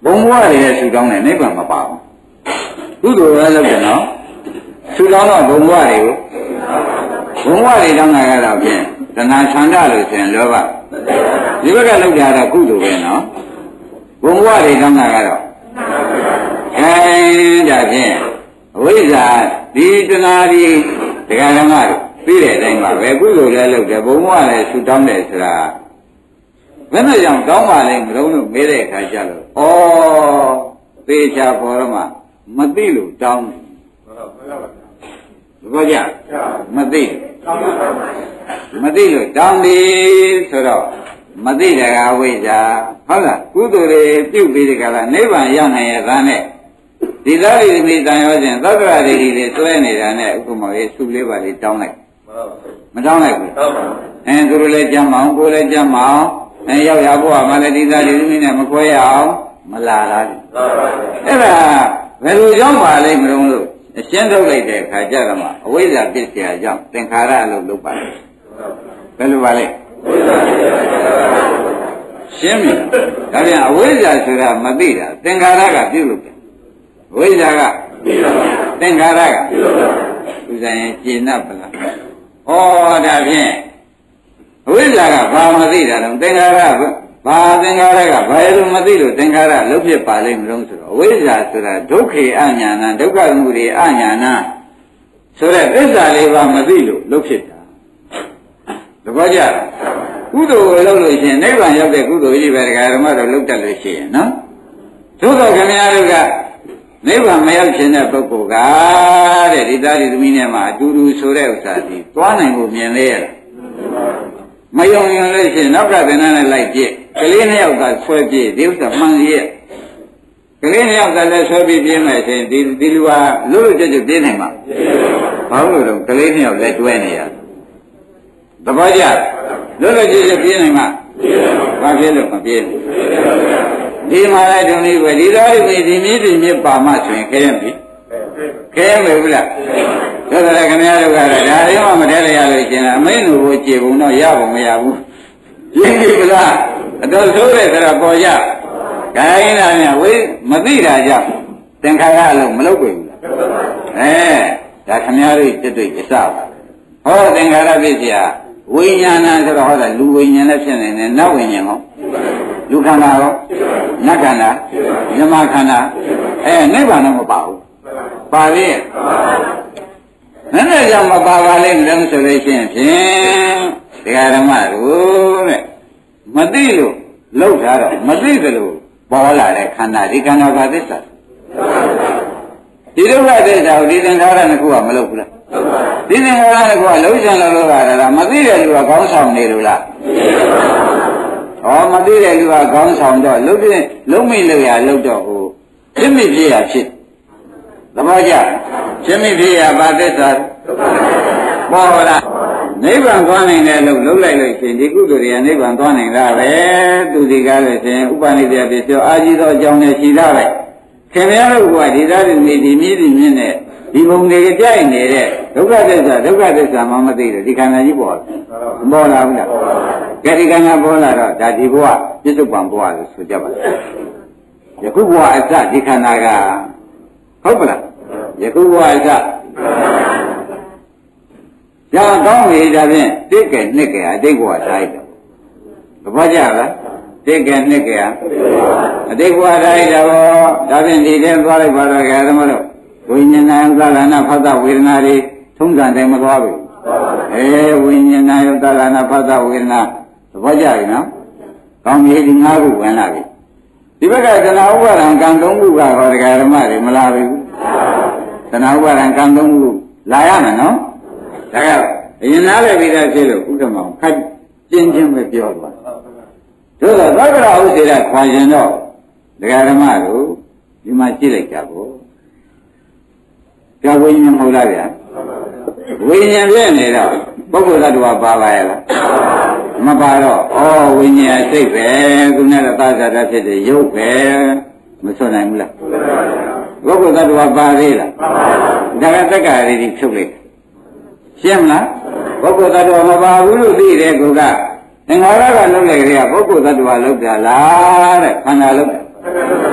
ဘုံဘဝတွေနဲ့ဆူတောင်းတဲ့နိဗ္ဗာန်မပါဘူးကုသိုလ်လည်းလုပ်တယ်နော်ဆူတောင်းတော့ဘုံဘဝတွေကိုဘုံဘဝတွေတောင်းတာကတော့ဖြင့်တဏှာဆန္ဒလို့ဆိုရင်လောဘဒီဘက်ကလုပ်ကြတော့ကုသိုလ်ပဲနော်ဘုံဘဝတွေတောင်းတာကတော့ဒါဖြင့်အဝိဇ္ဇာဒီတဏှာဒီတရားဓမ္မတို့ပြီးတဲ့အတိုင်းပါပဲကုသိုလ်လည်းလုပ်တယ်ဘုံဘဝလည်းဆူတောင်းတယ်ဆိုတာဘယ်နဲ့ကြောင့်တောင်းပါလဲမလုံးလို့မေးတဲ့အခါကျတော့ဩသေချာပေါ်တော့မှမသိလို့တောင်းတယ်ဟုတ်ကြမသိလို့တောင်းတယ်ဆိုတော့မသိတဲ့ကအဝိဇ္ဇာဟုတ်လားကုသိုလ်တွေပြုပြီးဒီကလာနိဗ္ဗာန်ရောက်နိုင်ရဲ့သားနဲ့ဒီသားတွေဒီတန်ရောခြင်းသတ္တရတွေတွေတွဲနေတာနဲ့ဥပမာရေးစုလေးပါလေးတောင်းလိုက်မတောင်းလိုက်ဘူးသူတို့လည်းကြမ်းမအောင်ကိုယ်လည်းကြမ်းမအောင်ရောက်ရဖို့ကမလည်းဒီသားတွေဒီနဲ့မခွဲရအောင်မလာလားအဲ့ဒါဘယ်လိုကြောင့်ပါလဲမလို့အရှင်းထုတ်လိုက်တဲ့အခါကျတော့မှအဝိဇ္ဇာပြစ်เสียကြောင့်သင်္ခါရအလုပ်လုပ်ပါလေဘယ်လိုပါလဲရှင်းပြီဒါပြန်အဝိဇ္ဇာဆိုတာမသိတာသင်္ခါရကပြုလုပ်တယ်အဝိဇ္ဇာကသင်္ခါရကသူဆိုင်ရင်ရှင်း납ပလားဒါဖြင့်အဝိဇ္ဇာကဘာမသိတာလဲသင်္ခါရဘာသင်္ခါရကဘာလို့မသိလို့သင်္ခါရလုံးဖြစ်ပါလိမ့်မလို့ဆိုတော့အဝိဇ္ဇာဆိုတာဒုက္ခေအညာဏဒုက္ခမှုတွေအညာဏဆိုတဲ့သစ္စာလေးပါမသိလို့လုံးဖြစ်တာတပည့်ကြကုသိုလ်ကိုလုပ်လို့ရှိရင်နိဗ္ဗာန်ရောက်တဲ့ကုသိုလ်ကြီးပဲတရားဓမ္မတော်လုပ်တတ်လို့ရှိရင်နော်သို့တော်ခင်ဗျားတို့ကနိဗ္ဗာန်မရောက်ခြင်းတဲ့ပုဂ္ဂိုလ်ကတဲ့ဒီသားဒီသမီးနဲ့မှအတူတူဆိုတဲ့ဥစ္စာဒီသွားနိုင်ဖို့မြင်လေရတာမယုံရင်လို့ရှိရင်နောက်ကသင်္นานနဲ့လိုက်ပြည့်ကလေးနှစ်ယောက်ကဆွဲပြည့်ဒီဥစ္စာမှန်ရဲ့ကလေးနှစ်ယောက်ကလည်းဆွဲပြည့်ပြင်းမယ်ဆိုရင်ဒီလူဟာလို့ကြွကြွပြင်းနိုင်မှာဘာလို့လဲကလေးနှစ်ယောက်လည်းတွဲနေရသဘောကျလို့ကြွကြွပြင်းနိုင်မှာဘာဖြစ်လို့မပြင်းဒီမှာလည်းဒုံလေးပဲဒီသားဒီမြစ်ပါမှဆိုရင်ခဲရပြီခဲမယ်ဘူးလားဒါဆိုလည်းခင်ဗျားတို့ကတော့ဒါတွေမှမထဲရလို့ရှင်အမိန့်တို့ကိုကြည်ပုံတော့ရပုံမရဘူးရင်းပြီလားအတော်ဆိုးတဲ့ဆိုတော့ပေါ်ကြခိုင်းတာနဲ့ဝိမသိတာကြောင့်သင်္ခါရအလုံးမလုပ်ဘူးလားဒါခင်ဗျားတို့တက်တွေ့အစပါဟောသင်္ခါရဖြစ်เสียဝိညာဏဆိုတော့ဟောတာလူဝိညာဉ်လည်းဖြစ်နေတယ်နတ်ဝိညာဉ်ဟောလူခန္ဓာရောနတ်ခန္ဓာမြမခန္ဓာနိဗ္ဗာန်တော့မပါဘူးပါလေနဲ့ကြောင့်မပါပါလိမ့်လို့ဆိုလို့ရှိရင်ဖြင့်တရားဓမ္မတို့တဲ့မသိလို့လောက်ထားတော့မသိသလိုပေါ်လာတဲ့ခန္ဓာဒီခန္ဓာဘာသစ္စာဒီဒုက္ခသစ္စာကိုဒီသင်္ခါရနှစ်ခုကမလုပ်ဘူးလားဒီသင်္ခါရနှစ်ခုကလုံးချင်လို့ရတာမသိတဲ့လူကခေါင်းဆောင်နေလို့လားမသိတဲ့လူကခေါင်းဆောင်တော့လုံးမိလို့ရလို့တော့ဟိုပြစ်မိဖြစ်ရဖြစ်သဘောကျပြစ်မိဖြစ်ရဘာသစ္စာပေါ်လာနိဗ္ဗာန်သွားနိုင်တယ်လို့လုံးလိုက်လို့ရှင်ဒီကုသိုလ်တွေကနိဗ္ဗာန်သွားနိုင်တာပဲသူဒီကားလို့ရှင်ဥပနိဒေယပစ္စယောအာကြီးသောအကြောင်းနဲ့ရှိတာပဲခင်ဗျားတို့ကဒီသားတွေဒီမြည်နဲ့ဒီဘုံတွေကြိုက်နေတဲ့ဒုက္ခသစ္စာမှမသိတယ်ဒီခန္ဓာကြီးပေါ်လာဘူးလားကဲဒီခန္ဓာပေါ်လာတော့ဒါဒီဘဝပြစ္ဆုတ်ပံဘဝလို့ဆိုကြပါလားယခုဘဝအစဒီခန္ဓာကဟုတ်ပါလားယခုဘဝအစကြောင်ကောင်းနေတာဖြင့်တိတ်ကဲနှစ်ကဲအတိတ်ဘဝထားရတော့သဘောကျလားတိတ်ကဲနှစ်ကဲအတိတ်ဘဝထားရတော့ဒါဖြင့်ဒီထဲသွားလိုက်ပါတော့ဓမ္မတို့ဝိညာဏသလနာဖသဝေဒနာတွေထုံးစံတိုင်းမသွားဘူးဝိညာဏယသလနာဖသဝေဒနာသဘောကျပြီနော်ကောင်းပြီဒီ၅ခုဝင်လာပြီဒီဘက်ကသနာဥပါဒံကံ၃ခုကဟောတရားဓမ္မတွေမလာဘူးသနာဥပါဒံကံ၃ခုလာရမယ်နော်ဒါကအရင်နားလည်ပြီးသားဖြစ်လို့ဥဒ္ဓမောင်ခက်ကျင်းချင်းပဲပြောသွားတို့တော့သက္ကရာဥစေရခွာရင်တော့တရားဓမ္မတို့ဒီမှာကြည့်လိုက်ကြပေါ့ဒါဝိညာဉ်မဟုတ်လားဗျာဝိညာဉ်ပြည့်နေတော့ပုဂ္ဂိုလ်သတ္တဝါပါပါရဲ့လားမပါတော့ဝိညာဉ်စိတ်ပဲခုနကသာဇာတဖြစ်တဲ့ရုပ်ပဲမဆွနိုင်ဘူးလားပုဂ္ဂိုလ်သတ္တဝါပါသေးလားဒါကတက္ကရာတွေဖြုတ်လိုက်ရှင်းမလားပုဂ္ဂိုလ်သတ္တဝါမပါဘူးလို့သိတဲ့ကောကသင်္ခါရကလုံးလိုက်ကြတဲ့ပုဂ္ဂိုလ်သတ္တဝါလောက်တာလားတဲ့ခန္ဓာလောက်